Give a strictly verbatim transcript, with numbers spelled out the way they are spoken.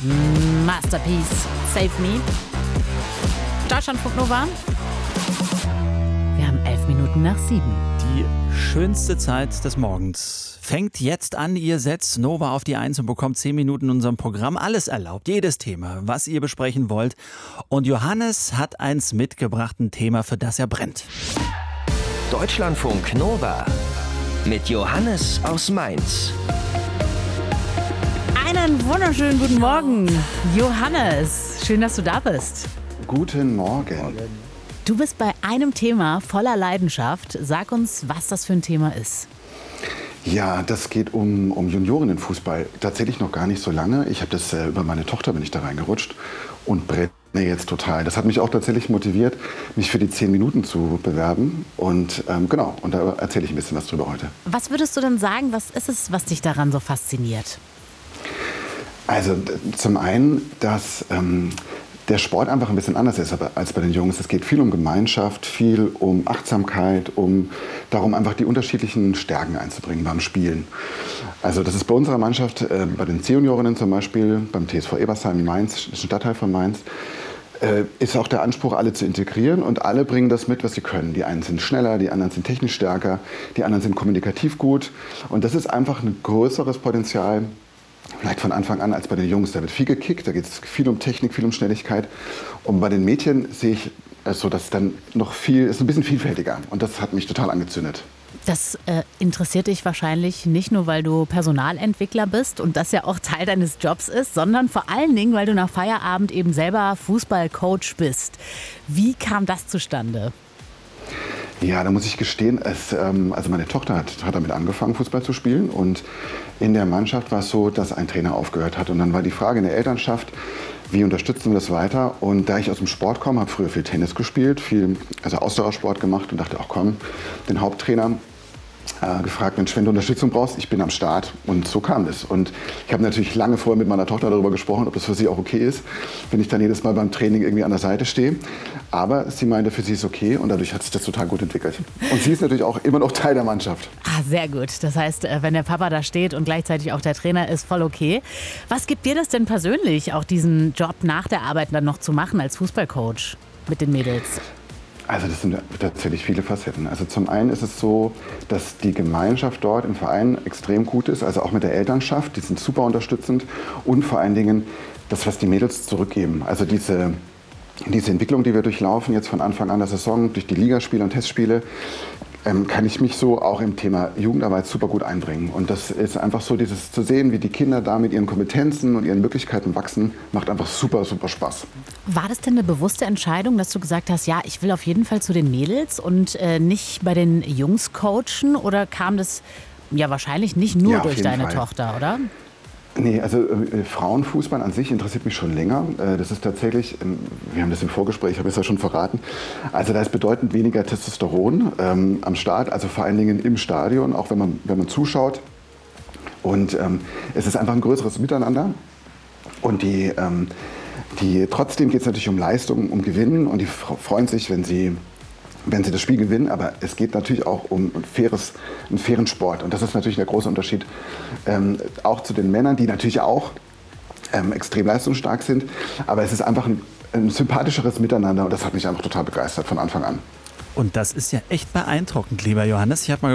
Masterpiece, Save Me. Deutschlandfunk Nova. Wir haben elf Minuten nach sieben. Die schönste Zeit des Morgens fängt jetzt an. Ihr setzt Nova auf die Eins und bekommt zehn Minuten in unserem Programm. Alles erlaubt, jedes Thema, was ihr besprechen wollt. Und Johannes hat eins mitgebracht, ein Thema, für das er brennt. Deutschlandfunk Nova mit Johannes aus Mainz. Einen wunderschönen guten Morgen, Johannes. Schön, dass du da bist. Guten Morgen. Du bist bei einem Thema voller Leidenschaft. Sag uns, was das für ein Thema ist. Ja, das geht um, um Juniorinnenfußball. Tatsächlich noch gar nicht so lange. Ich habe das äh, über meine Tochter bin ich da reingerutscht und brenne jetzt total. Das hat mich auch tatsächlich motiviert, mich für die zehn Minuten zu bewerben. Und ähm, genau, und da erzähle ich ein bisschen was drüber heute. Was würdest du denn sagen, was ist es, was dich daran so fasziniert? Also zum einen, dass ähm, der Sport einfach ein bisschen anders ist als bei den Jungs. Es geht viel um Gemeinschaft, viel um Achtsamkeit, um darum, einfach die unterschiedlichen Stärken einzubringen beim Spielen. Also das ist bei unserer Mannschaft, äh, bei den C-Juniorinnen zum Beispiel, beim T S V Ebersheim in Mainz, das ist ein Stadtteil von Mainz, äh, ist auch der Anspruch, alle zu integrieren, und alle bringen das mit, was sie können. Die einen sind schneller, die anderen sind technisch stärker, die anderen sind kommunikativ gut. Und das ist einfach ein größeres Potenzial, vielleicht von Anfang an, als bei den Jungs. Da wird viel gekickt, da geht es viel um Technik, viel um Schnelligkeit. Und bei den Mädchen sehe ich so, dass dann noch viel, ist ein bisschen vielfältiger. Und das hat mich total angezündet. Das äh, interessiert dich wahrscheinlich nicht nur, weil du Personalentwickler bist und das ja auch Teil deines Jobs ist, sondern vor allen Dingen, weil du nach Feierabend eben selber Fußballcoach bist. Wie kam das zustande? Ja, da muss ich gestehen, es, ähm, also meine Tochter hat, hat damit angefangen, Fußball zu spielen, und in der Mannschaft war es so, dass ein Trainer aufgehört hat, und dann war die Frage in der Elternschaft, wie unterstützen wir das weiter? Und da ich aus dem Sport komme, habe früher viel Tennis gespielt, viel also Ausdauersport gemacht und dachte, ach komm, den Haupttrainer äh, gefragt, Mensch, wenn du Unterstützung brauchst, ich bin am Start. Und so kam das. Und ich habe natürlich lange vorher mit meiner Tochter darüber gesprochen, ob das für sie auch okay ist, wenn ich dann jedes Mal beim Training irgendwie an der Seite stehe. Aber sie meinte, für sie ist okay, und dadurch hat sich das total gut entwickelt. Und sie ist natürlich auch immer noch Teil der Mannschaft. Ah, sehr gut. Das heißt, wenn der Papa da steht und gleichzeitig auch der Trainer ist, voll okay. Was gibt dir das denn persönlich, auch diesen Job nach der Arbeit dann noch zu machen als Fußballcoach mit den Mädels? Also das sind tatsächlich viele Facetten. Also zum einen ist es so, dass die Gemeinschaft dort im Verein extrem gut ist, also auch mit der Elternschaft, die sind super unterstützend, und vor allen Dingen das, was die Mädels zurückgeben. Also diese, diese Entwicklung, die wir durchlaufen, jetzt von Anfang an der Saison, durch die Ligaspiele und Testspiele, ähm, kann ich mich so auch im Thema Jugendarbeit super gut einbringen. Und das ist einfach so, dieses zu sehen, wie die Kinder da mit ihren Kompetenzen und ihren Möglichkeiten wachsen, macht einfach super, super Spaß. War das denn eine bewusste Entscheidung, dass du gesagt hast, ja, ich will auf jeden Fall zu den Mädels und äh, nicht bei den Jungs coachen? Oder kam das ja wahrscheinlich nicht nur Ja, durch deine Fall. Tochter, oder? Nee, also äh, Frauenfußball an sich interessiert mich schon länger. Äh, das ist tatsächlich, ähm, wir haben das im Vorgespräch, ich habe es ja schon verraten, also da ist bedeutend weniger Testosteron ähm, am Start, also vor allen Dingen im Stadion, auch wenn man, wenn man zuschaut. Und ähm, es ist einfach ein größeres Miteinander. Und die, ähm, die, trotzdem geht es natürlich um Leistung, um Gewinnen, und die freuen sich, wenn sie wenn sie das Spiel gewinnen, aber es geht natürlich auch um ein faires, einen fairen Sport. Und das ist natürlich der große Unterschied, ähm, auch zu den Männern, die natürlich auch ähm, extrem leistungsstark sind. Aber es ist einfach ein, ein sympathischeres Miteinander, und das hat mich einfach total begeistert von Anfang an. Und das ist ja echt beeindruckend, lieber Johannes. Ich habe mal